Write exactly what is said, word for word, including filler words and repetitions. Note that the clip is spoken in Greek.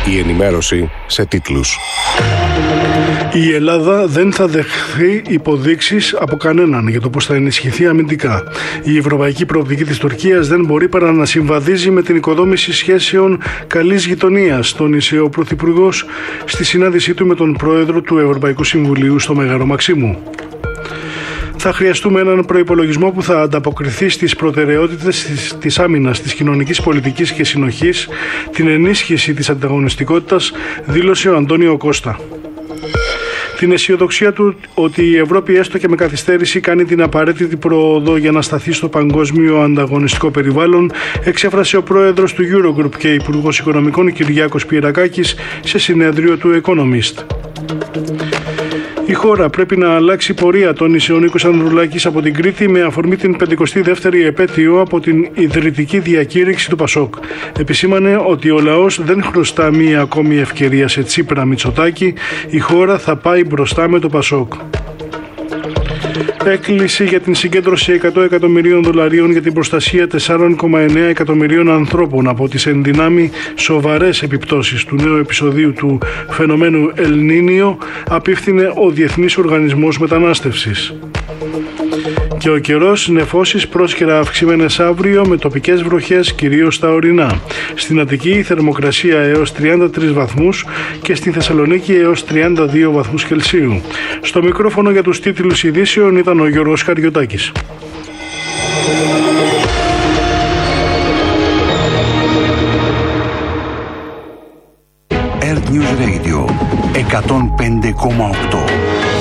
Η ενημέρωση σε τίτλους. Η Ελλάδα δεν θα δεχθεί υποδείξεις από κανέναν για το πώς θα ενισχυθεί αμυντικά. Η ευρωπαϊκή προοπτική της Τουρκίας δεν μπορεί παρά να συμβαδίζει με την οικοδόμηση σχέσεων καλής γειτονίας, τόνισε ο Πρωθυπουργός στη συνάντησή του με τον Πρόεδρο του Ευρωπαϊκού Συμβουλίου στο Μέγαρο Μαξίμου. Θα χρειαστούμε έναν προϋπολογισμό που θα ανταποκριθεί στις προτεραιότητες της, της άμυνας, της κοινωνικής πολιτικής και συνοχής, την ενίσχυση της ανταγωνιστικότητας, δήλωσε ο Αντώνιο Κώστα. Την αισιοδοξία του ότι η Ευρώπη έστω και με καθυστέρηση κάνει την απαραίτητη πρόοδο για να σταθεί στο παγκόσμιο ανταγωνιστικό περιβάλλον, εξέφρασε ο πρόεδρος του Eurogroup και υπουργός Οικονομικών Κυριάκος Πιερακάκης σε συνέδριο του Economist. Η χώρα πρέπει να αλλάξει πορεία, τόνισε ο Νίκος Ανδρουλάκης από την Κρήτη με αφορμή την πενηκοστή δεύτερη επέτειο από την ιδρυτική διακήρυξη του Πασόκ. Επισήμανε ότι ο λαός δεν χρωστά μία ακόμη ευκαιρία σε Τσίπρα Μητσοτάκη, η χώρα θα πάει μπροστά με το Πασόκ. Έκκληση για την συγκέντρωση εκατό εκατομμυρίων δολαρίων για την προστασία τεσσάρων κόμμα εννέα εκατομμυρίων ανθρώπων από τις ενδυνάμει σοβαρές επιπτώσεις του νέου επεισοδίου του φαινομένου Ελ Νίνιο απίφθινε ο Διεθνής Οργανισμός Μετανάστευσης. Και ο καιρός, νεφώσεις πρόσκαιρα αυξημένες αύριο με τοπικές βροχές κυρίως στα ορεινά. Στην Αττική η θερμοκρασία έως τριάντα τρεις βαθμούς και στη Θεσσαλονίκη έως τριάντα δύο βαθμούς Κελσίου. Στο μικρόφωνο για τους τίτλους ειδήσεων ήταν ο Γιώργος Χαριωτάκης. Earth News Radio εκατόν πέντε κόμμα οκτώ.